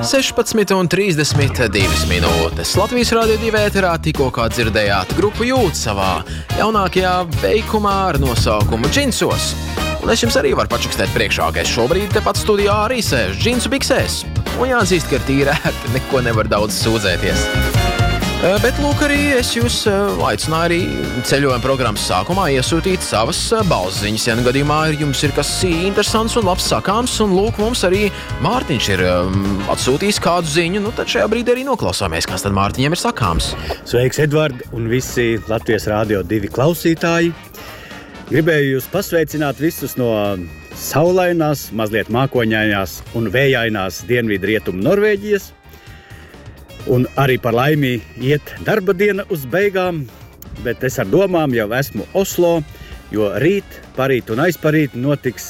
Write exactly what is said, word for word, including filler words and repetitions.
sešpadsmit un trīsdesmit divas minūtes. Latvijas Rādio divi ēterā tikko kā dzirdējāt grupu Jūt savā jaunākajā veikumā ar nosaukumu Džinsos. Un es jums arī varu pačukstēt priekšā, ka es šobrīd tepat studijā arī sēžu džinsu biksēs. Un jāatzīst, ka ir tīri ērti, neko nevar daudz sūdzēties. Bet lūk, arī es jūs aicināju arī ceļojuma programmas sākumā iesūtīt savas balsziņas. Ja nu gadījumā jums ir kas interesants un labs sakāms, un lūk, mums arī Mārtiņš ir atsūtījis kādu ziņu, nu tad šajā brīdī arī noklausāmies, kas tad Mārtiņam ir sakāms. Sveiks, Edvard, un visi Latvijas Rādio divi klausītāji. Gribēju jūs pasveicināt visus no saulainās, mazliet mākoņainās un vējainās dienvidu rietumu Norvēģijas. Un arī par laimi iet darba diena uz beigām, bet es ar domām jau esmu Oslo, jo rīt, parīt un aizparīt notiks